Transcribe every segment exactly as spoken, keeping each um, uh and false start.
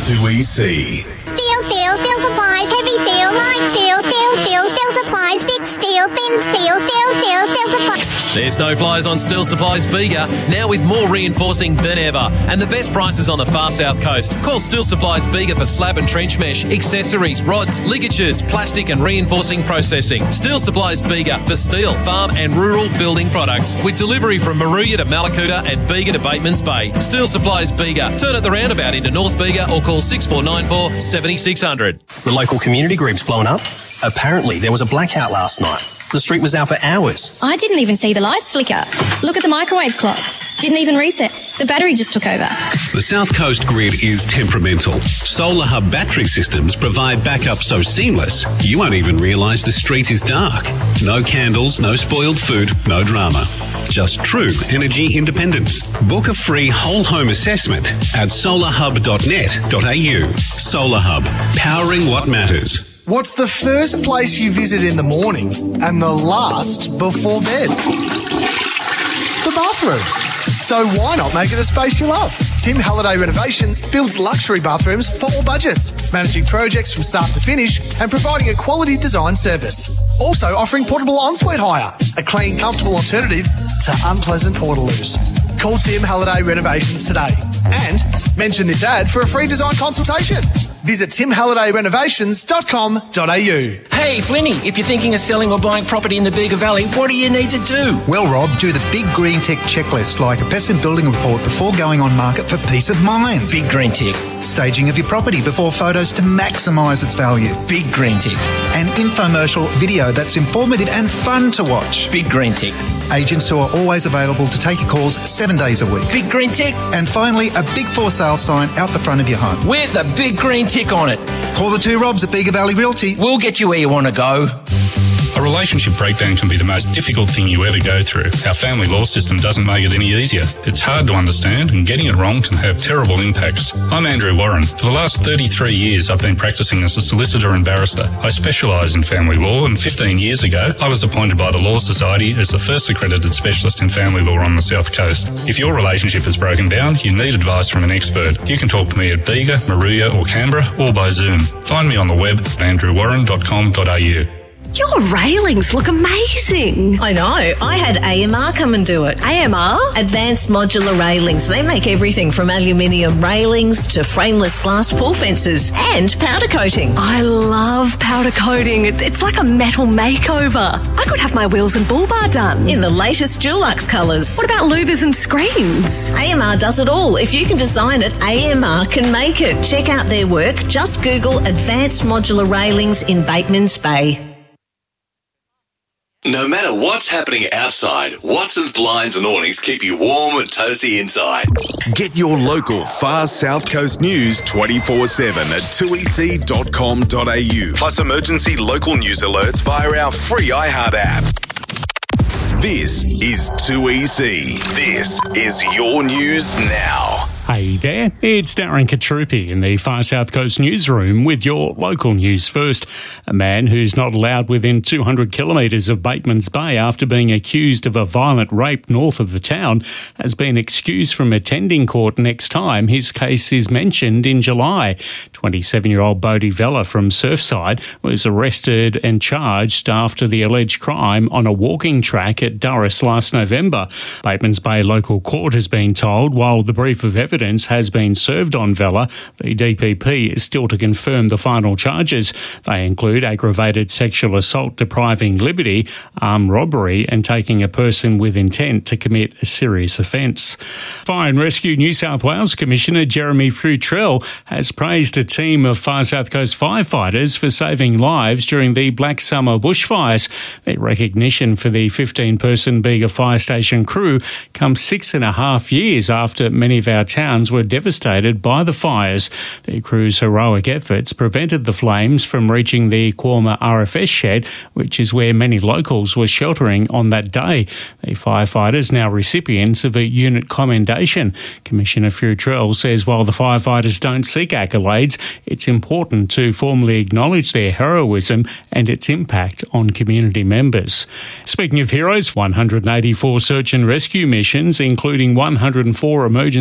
two E C. Steel, steel, steel supplies, heavy steel, light steel, steel, steel, steel supplies, thick steel, thin steel, steel, steel, steel supplies. There's no flies on Steel Supplies Bega, now with more reinforcing than ever, and the best prices on the far south coast. Call Steel Supplies Bega for slab and trench mesh, accessories, rods, ligatures, plastic and reinforcing processing. Steel Supplies Bega for steel, farm and rural building products, with delivery from Maruya to Malakuta and Bega to Batemans Bay. Steel Supplies Bega. Turn at the roundabout into North Bega or call six four nine four, seven six zero zero. The local community group's blown up. Apparently there was a blackout last night. The street was out for hours. I didn't even see the lights flicker. Look at the microwave clock. Didn't even reset. The battery just took over. The South Coast grid is temperamental. Solar Hub battery systems provide backup so seamless, you won't even realise the street is dark. No candles, no spoiled food, no drama. Just true energy independence. Book a free whole home assessment at solar hub dot net dot a u. Solar Hub, powering what matters. What's the first place you visit in the morning and the last before bed? The bathroom. So why not make it a space you love? Tim Halliday Renovations builds luxury bathrooms for all budgets, managing projects from start to finish and providing a quality design service. Also offering portable ensuite hire, a clean, comfortable alternative to unpleasant portaloos. Call Tim Halliday Renovations today and mention this ad for a free design consultation. Visit tim halliday renovations dot com dot a u. Hey, Flinny, if you're thinking of selling or buying property in the Bega Valley, what do you need to do? Well, Rob, do the Big Green Tick checklist, like a pest and building report before going on market for peace of mind. Big Green Tick. Staging of your property before photos to maximise its value. Big Green Tick. An infomercial video that's informative and fun to watch. Big Green Tick. Agents who are always available to take your calls seven days a week. Big Green Tick. And finally, a big for sale sign out the front of your home. With a big green tick on it. Call the two Robs at Bega Valley Realty. We'll get you where you want to go. A relationship breakdown can be the most difficult thing you ever go through. Our family law system doesn't make it any easier. It's hard to understand, and getting it wrong can have terrible impacts. I'm Andrew Warren. For the last thirty-three years, I've been practicing as a solicitor and barrister. I specialise in family law, and fifteen years ago, I was appointed by the Law Society as the first accredited specialist in family law on the South Coast. If your relationship has broken down, you need advice from an expert. You can talk to me at Bega, Maruya or Canberra, or by Zoom. Find me on the web at andrew warren dot com dot a u. Your railings look amazing. I know. I had A M R come and do it. A M R? Advanced Modular Railings. They make everything from aluminium railings to frameless glass pool fences and powder coating. I love powder coating. It's like a metal makeover. I could have my wheels and bull bar done. In the latest Dulux colours. What about louvers and screens? A M R does it all. If you can design it, A M R can make it. Check out their work. Just Google Advanced Modular Railings in Batemans Bay. No matter what's happening outside, Watson's Blinds and Awnings keep you warm and toasty inside. Get your local Far South Coast news twenty-four seven at two e c dot com dot a u. Plus emergency local news alerts via our free iHeart app. This is two E C. This is your news now. Hey there, it's Darren Katrupi in the Far South Coast newsroom with your local news first. A man who's not allowed within two hundred kilometres of Batemans Bay after being accused of a violent rape north of the town has been excused from attending court next time his case is mentioned in July. twenty-seven-year-old Bodie Vella from Surfside was arrested and charged after the alleged crime on a walking track at Durras last November. Batemans Bay local court has been told while the brief of evidence has been served on Vella, the D P P is still to confirm the final charges. They include aggravated sexual assault depriving liberty, armed robbery and taking a person with intent to commit a serious offence. Fire and Rescue New South Wales Commissioner Jeremy Futrell has praised a team of Far South Coast firefighters for saving lives during the Black Summer bushfires. Their recognition for the fifteen-person Bega Fire Station crew comes six and a half years after many of our towns were devastated by the fires. The crew's heroic efforts prevented the flames from reaching the Quorma R F S shed, which is where many locals were sheltering on that day. The firefighters now recipients of a unit commendation. Commissioner Futrell says while the firefighters don't seek accolades, it's important to formally acknowledge their heroism and its impact on community members. Speaking of heroes, one hundred eighty-four search and rescue missions, including one hundred four emergency response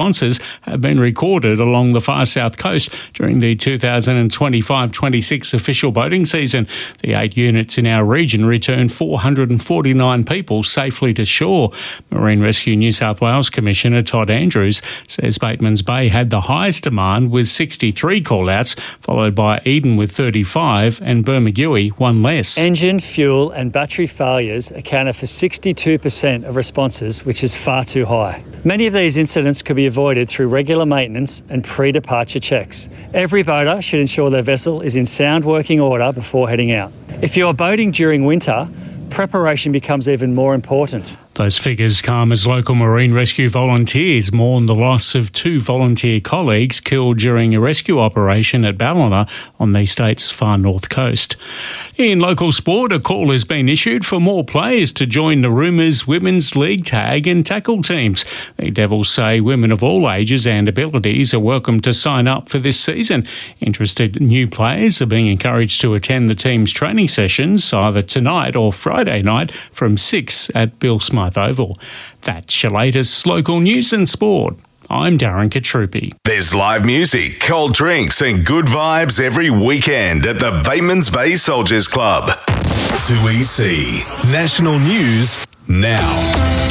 responses have been recorded along the far south coast during the two thousand twenty-five twenty-six official boating season. The eight units in our region returned four hundred forty-nine people safely to shore. Marine Rescue New South Wales Commissioner Todd Andrews says Batemans Bay had the highest demand with sixty-three call-outs, followed by Eden with thirty-five and Bermagui one less. Engine, fuel and battery failures accounted for sixty-two percent of responses, which is far too high. Many of these incidents could be avoided through regular maintenance and pre-departure checks. Every boater should ensure their vessel is in sound working order before heading out. If you are boating during winter, preparation becomes even more important. Those figures come as local marine rescue volunteers mourn the loss of two volunteer colleagues killed during a rescue operation at Ballina on the state's far north coast. In local sport, a call has been issued for more players to join the Rumours Women's League tag and tackle teams. The Devils say women of all ages and abilities are welcome to sign up for this season. Interested new players are being encouraged to attend the team's training sessions either tonight or Friday night from six at Bill Smythe Oval. That's your latest local news and sport. I'm Darren Katrupi. There's live music, cold drinks and good vibes every weekend at the Batemans Bay Soldiers Club. two E C National News now.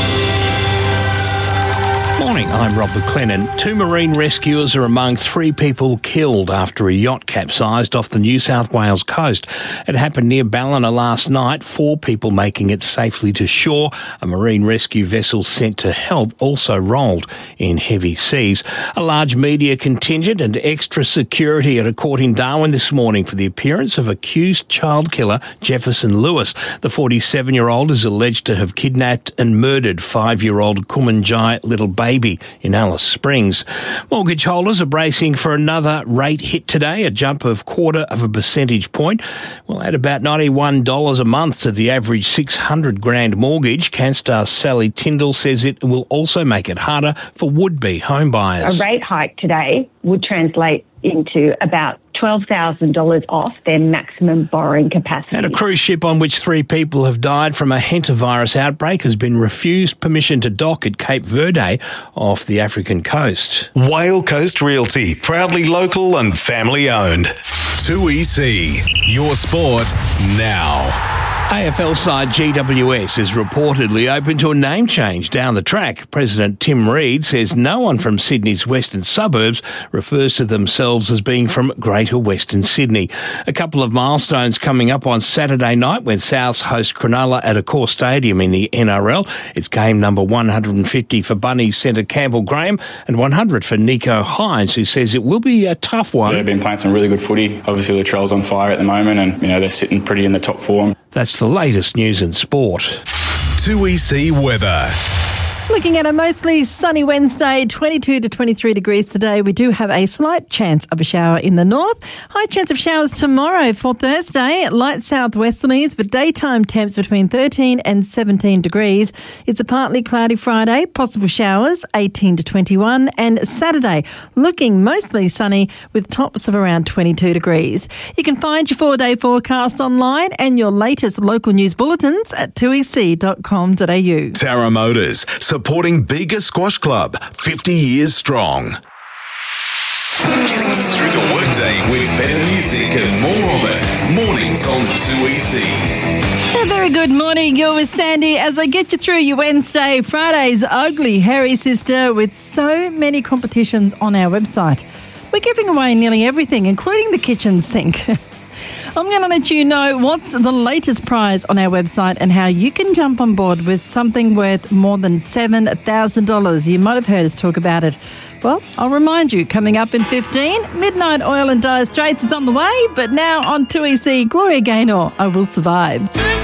Morning, I'm Rob McLennan. Two marine rescuers are among three people killed after a yacht capsized off the New South Wales coast. It happened near Ballina last night, four people making it safely to shore. A marine rescue vessel sent to help also rolled in heavy seas. A large media contingent and extra security at a court in Darwin this morning for the appearance of accused child killer Jefferson Lewis. The forty-seven-year-old is alleged to have kidnapped and murdered five-year-old Kumanjai little baby in Alice Springs. Mortgage holders are bracing for another rate hit today, a jump of quarter of a percentage point. Will add about ninety-one dollars a month to the average six hundred grand mortgage. Canstar Sally Tyndall says it will also make it harder for would-be home buyers. A rate hike today would translate into about twelve thousand dollars off their maximum borrowing capacity. And a cruise ship on which three people have died from a hantavirus outbreak has been refused permission to dock at Cape Verde off the African coast. Whale Coast Realty, proudly local and family owned. two E C, your sport now. A F L side G W S is reportedly open to a name change down the track. President Tim Reid says no one from Sydney's western suburbs refers to themselves as being from Greater Western Sydney. A couple of milestones coming up on Saturday night when Souths host Cronulla at Accor Stadium in the N R L. It's game number one hundred fifty for Bunnies centre Campbell Graham and one hundred for Nico Hines, who says it will be a tough one. They've been playing some really good footy. Obviously, Latrell's on fire at the moment and, you know, they're sitting pretty in the top four. That's the latest news in sport. two E C weather. Looking at a mostly sunny Wednesday, twenty-two to twenty-three degrees today. We do have a slight chance of a shower in the north. High chance of showers tomorrow for Thursday. Light southwesterlies, but daytime temps between thirteen and seventeen degrees. It's a partly cloudy Friday, possible showers, eighteen to twenty-one. And Saturday, looking mostly sunny with tops of around twenty-two degrees. You can find your four-day forecast online and your latest local news bulletins at two e c dot com dot a u. Tara Motors, supporting Bega Squash Club, fifty years strong. Getting you through the workday with better music and more of it. Mornings on two E C. A very good morning. You're with Sandy as I get you through your Wednesday. Friday's ugly hairy sister with so many competitions on our website. We're giving away nearly everything, including the kitchen sink. I'm going to let you know what's the latest prize on our website and how you can jump on board with something worth more than seven thousand dollars. You might have heard us talk about it. Well, I'll remind you, coming up in fifteen, Midnight Oil and Dire Straits is on the way, but now on two E C, Gloria Gaynor, I Will Survive.